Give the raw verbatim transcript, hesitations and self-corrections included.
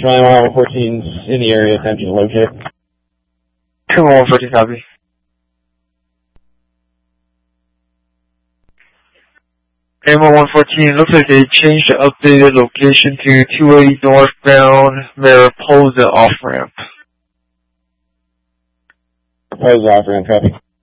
Charlie one fourteen's in the area, attempting to locate. two one fourteen, copy. Ammo one fourteen, looks like they changed the updated location to two eighty northbound Mariposa off-ramp. Mariposa off-ramp, copy.